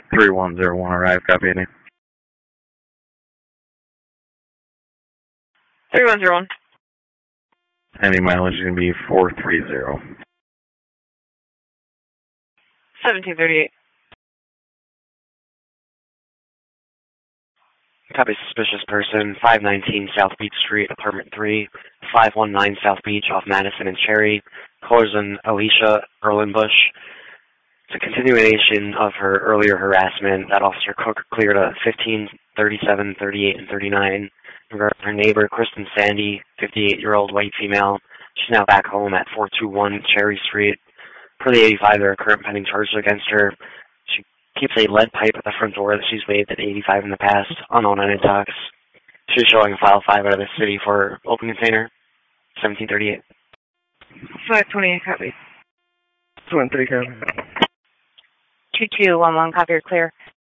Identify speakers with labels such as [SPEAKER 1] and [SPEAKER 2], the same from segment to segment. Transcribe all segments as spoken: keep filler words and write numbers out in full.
[SPEAKER 1] three one zero one arrive, copy any.
[SPEAKER 2] three one zero one.
[SPEAKER 1] Any mileage is going to be four three zero.
[SPEAKER 2] seventeen thirty-eight.
[SPEAKER 3] Copy suspicious person, five nineteen South Beach Street, apartment three, five one nine South Beach off Madison and Cherry. Callers in Alicia Erlenbush. It's a continuation of her earlier harassment. That officer Cook cleared a fifteen, thirty-seven, thirty-eight, and thirty-nine. Her neighbor, Kristen Sandy, fifty-eight-year-old white female. She's now back home at four two one Cherry Street. Per the eighty-five, there are current pending charges against her. She keeps a lead pipe at the front door that she's waved at eighty-five in the past, unknown and intox. She's showing file five out of the city for open container, seventeen thirty-eight.
[SPEAKER 2] five twenty-eight, copy.
[SPEAKER 1] one three, copy.
[SPEAKER 2] two two one one, copy or clear.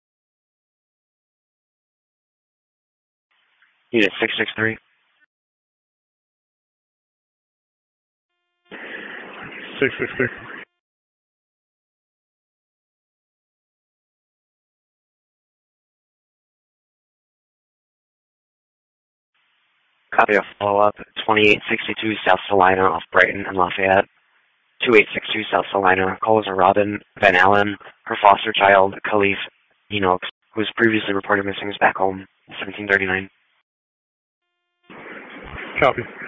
[SPEAKER 3] Unit six six three.
[SPEAKER 1] six six three.
[SPEAKER 3] Copy of follow-up, twenty-eight sixty-two South Salina off Brighton and Lafayette. two eight six two South Salina. Callers are Robin Van Allen, her foster child, Khalif Enoch, who was previously reported missing, is back home, seventeen thirty-nine.
[SPEAKER 1] Copy.